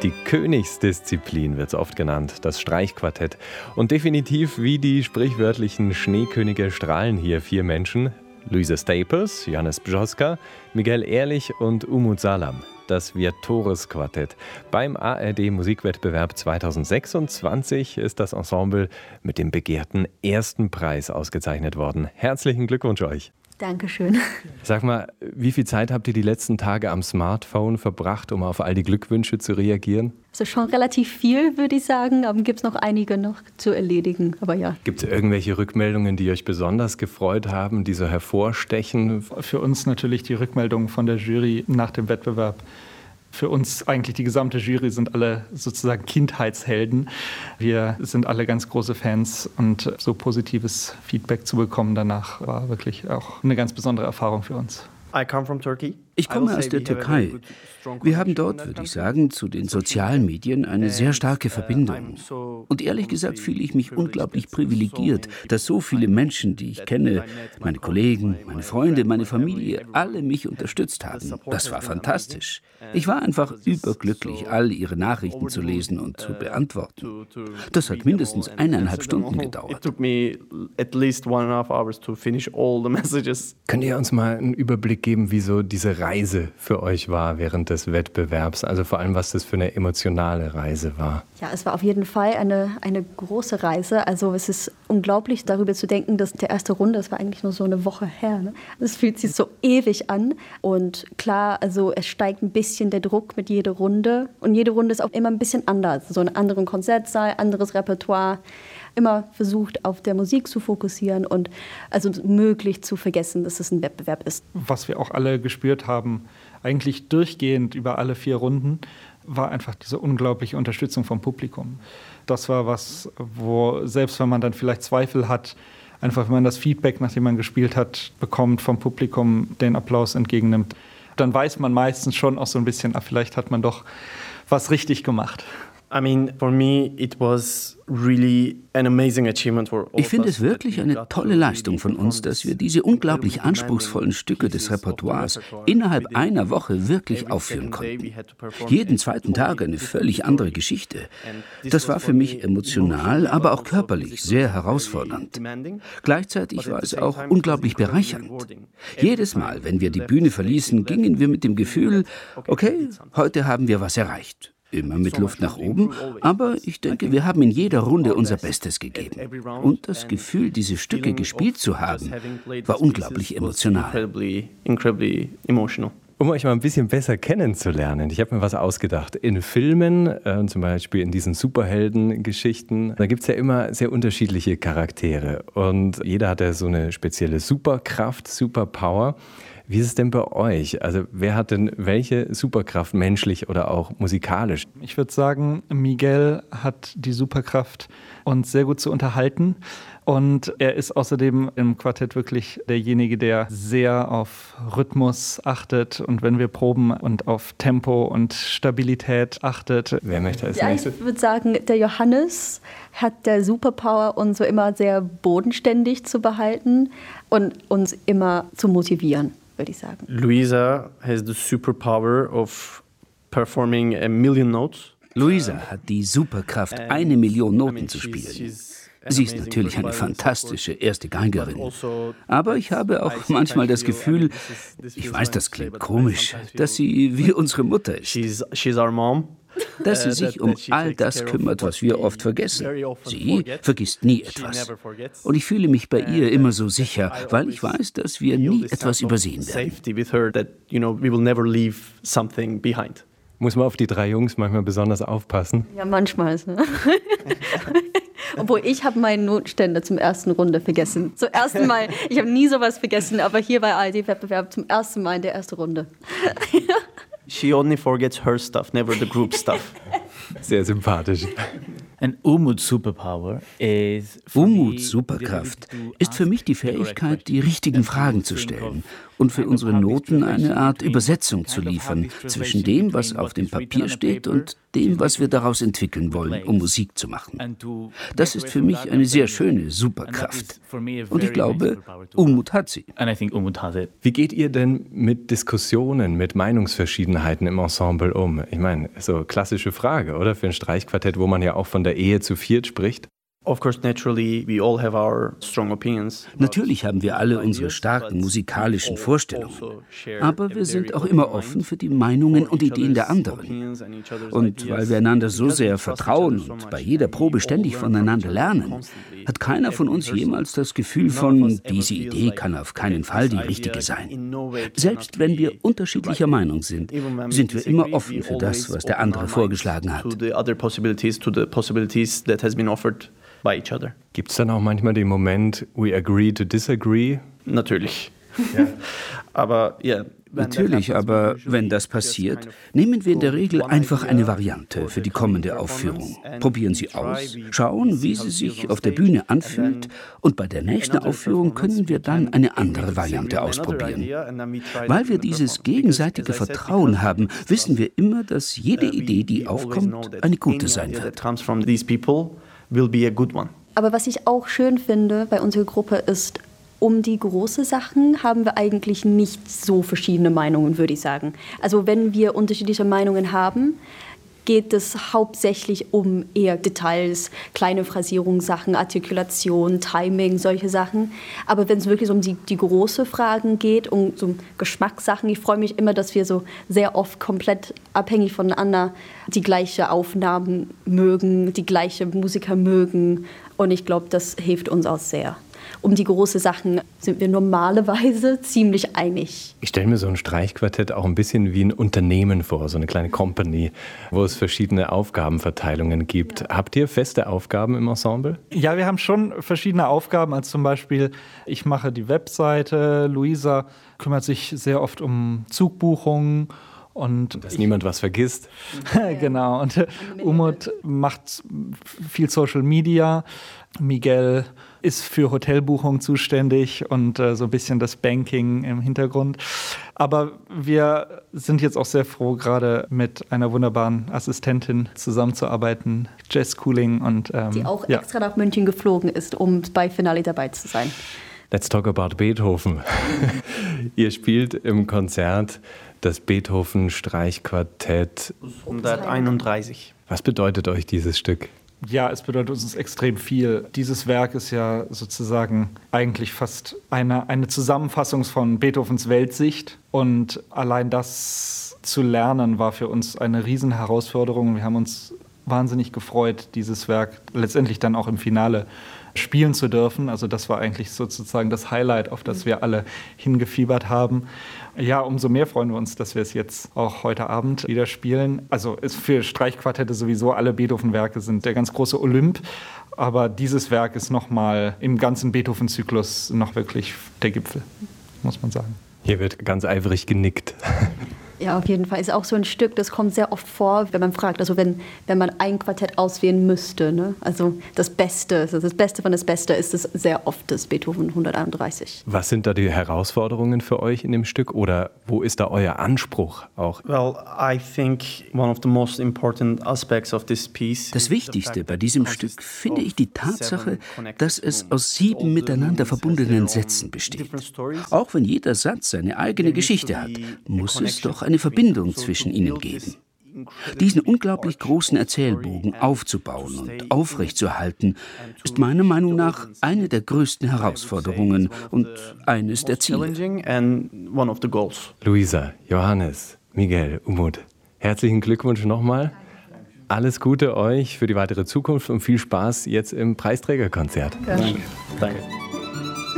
Die Königsdisziplin wird es oft genannt, das Streichquartett. Und definitiv wie die sprichwörtlichen Schneekönige strahlen hier 4 Menschen. Luisa Staples, Johannes Bžoska, Miguel Ehrlich und Umut Salam. Das Virtuos-Quartett. Beim ARD-Musikwettbewerb 2026 ist das Ensemble mit dem begehrten ersten Preis ausgezeichnet worden. Herzlichen Glückwunsch euch. Dankeschön. Sag mal, wie viel Zeit habt ihr die letzten Tage am Smartphone verbracht, um auf all die Glückwünsche zu reagieren? Also schon relativ viel, würde ich sagen, aber gibt es noch einige noch zu erledigen, aber ja. Gibt es irgendwelche Rückmeldungen, die euch besonders gefreut haben, die so hervorstechen? Für uns natürlich die Rückmeldungen von der Jury nach dem Wettbewerb. Für uns eigentlich die gesamte Jury sind alle sozusagen Kindheitshelden. Wir sind alle ganz große Fans und so positives Feedback zu bekommen danach war wirklich auch eine ganz besondere Erfahrung für uns. Ich komme aus der Türkei. Wir haben dort, würde ich sagen, zu den sozialen Medien eine sehr starke Verbindung. Und ehrlich gesagt fühle ich mich unglaublich privilegiert, dass so viele Menschen, die ich kenne, meine Kollegen, meine Freunde, meine Familie, alle mich unterstützt haben. Das war fantastisch. Ich war einfach überglücklich, all ihre Nachrichten zu lesen und zu beantworten. Das hat mindestens 1,5 Stunden gedauert. Könnt ihr uns mal einen Überblick geben, wie so diese Reise für euch war während des Wettbewerbs? Also vor allem, was das für eine emotionale Reise war. Ja, es war auf jeden Fall eine große Reise. Also es ist unglaublich, darüber zu denken, dass die erste Runde, das war eigentlich nur so eine Woche her. Ne? Das fühlt sich so ewig an. Und klar, also es steigt ein bisschen der Druck mit jeder Runde. Und jede Runde ist auch immer ein bisschen anders. So einen anderen Konzertsaal, anderes Repertoire. Immer versucht, auf der Musik zu fokussieren und also möglich zu vergessen, dass es ein Wettbewerb ist. Was wir auch alle gespürt haben, eigentlich durchgehend über alle 4 Runden, war einfach diese unglaubliche Unterstützung vom Publikum. Das war was, wo selbst wenn man dann vielleicht Zweifel hat, einfach wenn man das Feedback, nachdem man gespielt hat, bekommt vom Publikum, den Applaus entgegennimmt, dann weiß man meistens schon auch so ein bisschen, vielleicht hat man doch was richtig gemacht. Ich finde es wirklich eine tolle Leistung von uns, dass wir diese unglaublich anspruchsvollen Stücke des Repertoires innerhalb einer Woche wirklich aufführen konnten. Jeden zweiten Tag eine völlig andere Geschichte. Das war für mich emotional, aber auch körperlich sehr herausfordernd. Gleichzeitig war es auch unglaublich bereichernd. Jedes Mal, wenn wir die Bühne verließen, gingen wir mit dem Gefühl, okay, heute haben wir was erreicht. Immer mit Luft nach oben, aber ich denke, wir haben in jeder Runde unser Bestes gegeben. Und das Gefühl, diese Stücke gespielt zu haben, war unglaublich emotional. Um euch mal ein bisschen besser kennenzulernen, ich habe mir was ausgedacht. In Filmen, zum Beispiel in diesen Superheldengeschichten, da gibt es ja immer sehr unterschiedliche Charaktere. Und jeder hat ja so eine spezielle Superkraft, Superpower. Wie ist es denn bei euch? Also wer hat denn welche Superkraft, menschlich oder auch musikalisch? Ich würde sagen, Miguel hat die Superkraft, uns sehr gut zu unterhalten. Und er ist außerdem im Quartett wirklich derjenige, der sehr auf Rhythmus achtet und wenn wir proben und auf Tempo und Stabilität achtet. Wer möchte als nächstes? Ich würde sagen, der Johannes hat der Superpower, uns so immer sehr bodenständig zu behalten und uns immer zu motivieren, würde ich sagen. Luisa has the superpower of performing 1 million notes. Luisa hat die Superkraft, 1 Million Noten zu spielen. Sie ist natürlich eine fantastische erste Geigerin. Aber ich habe auch manchmal das Gefühl, ich weiß, das klingt komisch, dass sie wie unsere Mutter ist. Dass sie sich um all das kümmert, was wir oft vergessen. Sie vergisst nie etwas. Und ich fühle mich bei ihr immer so sicher, weil ich weiß, dass wir nie etwas übersehen werden. Muss man auf die 3 Jungs manchmal besonders aufpassen? Ja, manchmal. Ne? Obwohl, ich habe meinen Notenständer zum ersten Runde vergessen. Zum ersten Mal. Ich habe nie sowas vergessen, aber hier bei ARD-Wettbewerb zum ersten Mal in der ersten Runde. She only forgets her stuff, never the group stuff. Sehr sympathisch. Umuts Superkraft ist für mich die Fähigkeit, die richtigen Fragen zu stellen und für unsere Noten eine Art Übersetzung zu liefern zwischen dem, was auf dem Papier steht und dem, was wir daraus entwickeln wollen, um Musik zu machen. Das ist für mich eine sehr schöne Superkraft. Und ich glaube, Umut hat sie. Wie geht ihr denn mit Diskussionen, mit Meinungsverschiedenheiten im Ensemble um? Ich meine, so klassische Frage, oder? Für ein Streichquartett, wo man ja auch von der Ehe zu viert spricht. Natürlich haben wir alle unsere starken musikalischen Vorstellungen, aber wir sind auch immer offen für die Meinungen und Ideen der anderen. Und weil wir einander so sehr vertrauen und bei jeder Probe ständig voneinander lernen, hat keiner von uns jemals das Gefühl von, diese Idee kann auf keinen Fall die richtige sein. Selbst wenn wir unterschiedlicher Meinung sind, sind wir immer offen für das, was der andere vorgeschlagen hat. Gibt es dann auch manchmal den Moment, we agree to disagree? Natürlich. Ja. Aber wenn das passiert, nehmen wir in der Regel einfach eine Variante für die kommende Aufführung. Probieren sie aus, schauen, wie sie sich auf der Bühne anfühlt und bei der nächsten Aufführung können wir dann eine andere Variante ausprobieren. Weil wir dieses gegenseitige Vertrauen haben, wissen wir immer, dass jede Idee, die aufkommt, eine gute sein wird. Aber was ich auch schön finde bei unserer Gruppe ist, um die großen Sachen haben wir eigentlich nicht so verschiedene Meinungen, würde ich sagen. Also wenn wir unterschiedliche Meinungen haben, geht es hauptsächlich um eher Details, kleine Phrasierungssachen, Artikulation, Timing, solche Sachen. Aber wenn es wirklich um die großen Fragen geht, um so Geschmackssachen, ich freue mich immer, dass wir so sehr oft komplett abhängig voneinander die gleiche Aufnahmen mögen, die gleiche Musiker mögen. Und ich glaube, das hilft uns auch sehr. Um die großen Sachen sind wir normalerweise ziemlich einig. Ich stelle mir so ein Streichquartett auch ein bisschen wie ein Unternehmen vor, so eine kleine Company, wo es verschiedene Aufgabenverteilungen gibt. Ja. Habt ihr feste Aufgaben im Ensemble? Ja, wir haben schon verschiedene Aufgaben, als zum Beispiel, ich mache die Webseite, Luisa kümmert sich sehr oft um Zugbuchungen. Und dass niemand was vergisst. Genau, und Umut macht viel Social Media. Miguel ist für Hotelbuchung zuständig und so ein bisschen das Banking im Hintergrund. Aber wir sind jetzt auch sehr froh, gerade mit einer wunderbaren Assistentin zusammenzuarbeiten, Jess Cooling. Und, die auch extra nach München geflogen ist, um bei Finale dabei zu sein. Let's talk about Beethoven. Ihr spielt im Konzert das Beethoven-Streichquartett 131. Was bedeutet euch dieses Stück? Ja, es bedeutet uns extrem viel. Dieses Werk ist ja sozusagen eigentlich fast eine Zusammenfassung von Beethovens Weltsicht. Und allein das zu lernen war für uns eine Riesenherausforderung. Wir haben uns wahnsinnig gefreut, dieses Werk letztendlich dann auch im Finale spielen zu dürfen. Also das war eigentlich sozusagen das Highlight, auf das wir alle hingefiebert haben. Ja, umso mehr freuen wir uns, dass wir es jetzt auch heute Abend wieder spielen. Also für Streichquartette sowieso alle Beethoven-Werke sind der ganz große Olymp. Aber dieses Werk ist nochmal im ganzen Beethoven-Zyklus noch wirklich der Gipfel, muss man sagen. Hier wird ganz eifrig genickt. Ja, auf jeden Fall. Ist auch so ein Stück, das kommt sehr oft vor, wenn man fragt, also wenn man ein Quartett auswählen müsste, ne? Also das Beste von das Beste ist es sehr oft das Beethoven 131. Was sind da die Herausforderungen für euch in dem Stück oder wo ist da euer Anspruch auch? Das Wichtigste bei diesem Stück finde ich die Tatsache, dass es aus 7 miteinander verbundenen Sätzen besteht. Auch wenn jeder Satz seine eigene Geschichte hat, muss es doch eine Verbindung zwischen ihnen geben. Diesen unglaublich großen Erzählbogen aufzubauen und aufrechtzuerhalten, ist meiner Meinung nach eine der größten Herausforderungen und eines der Ziele. Luisa, Johannes, Miguel, Umut, herzlichen Glückwunsch nochmal. Alles Gute euch für die weitere Zukunft und viel Spaß jetzt im Preisträgerkonzert. Danke. Danke.